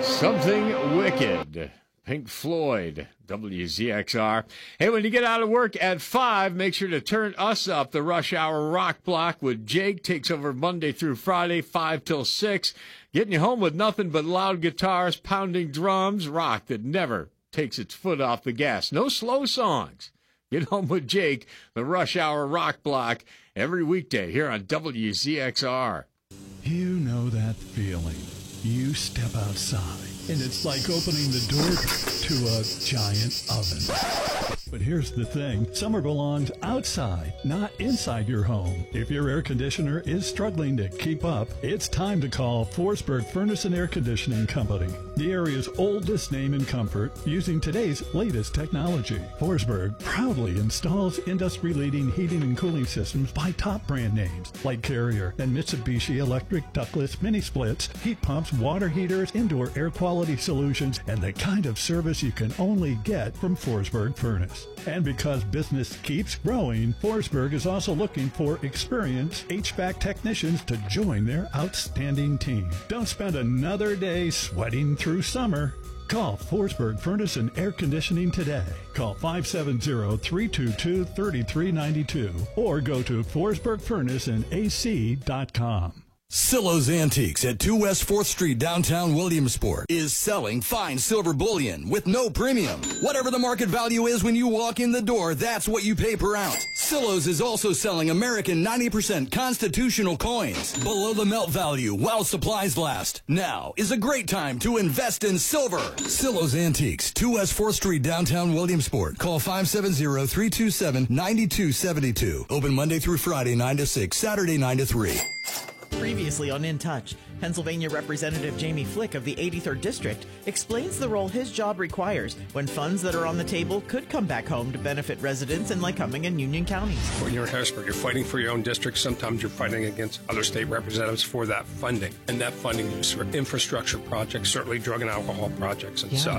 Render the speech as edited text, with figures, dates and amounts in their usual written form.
Something Wicked. Pink Floyd, WZXR. Hey, when you get out of work at 5, make sure to turn us up. The Rush Hour Rock Block with Jake takes over Monday through Friday, 5 till 6. Getting you home with nothing but loud guitars, pounding drums, rock that never takes its foot off the gas. No slow songs. Get home with Jake, the Rush Hour Rock Block, every weekday here on WZXR. You know that feeling. You step outside, and it's like opening the door to a giant oven. But here's the thing. Summer belongs outside, not inside your home. If your air conditioner is struggling to keep up, it's time to call Forsberg Furnace and Air Conditioning Company, the area's oldest name in comfort, using today's latest technology. Forsberg proudly installs industry-leading heating and cooling systems by top brand names like Carrier and Mitsubishi Electric ductless mini splits, heat pumps, water heaters, indoor air quality solutions, and the kind of service you can only get from Forsberg Furnace. And because business keeps growing, Forsberg is also looking for experienced HVAC technicians to join their outstanding team. Don't spend another day sweating through summer. Call Forsberg Furnace and Air Conditioning today. Call 570-322-3392 or go to forsbergfurnaceandac.com. Silo's Antiques at 2 West 4th Street, downtown Williamsport, is selling fine silver bullion with no premium. Whatever the market value is when you walk in the door, that's what you pay per ounce. Silo's is also selling American 90% constitutional coins below the melt value while supplies last. Now is a great time to invest in silver. Silo's Antiques, 2 West 4th Street, downtown Williamsport. Call 570-327-9272. Open Monday through Friday, 9 to 6, Saturday, 9 to 3. Previously on In Touch, Pennsylvania Representative Jamie Flick of the 83rd District explains the role his job requires when funds that are on the table could come back home to benefit residents in Lycoming and Union counties. When you're in Harrisburg, you're fighting for your own district. Sometimes you're fighting against other state representatives for that funding. And that funding is for infrastructure projects, certainly drug and alcohol projects and such.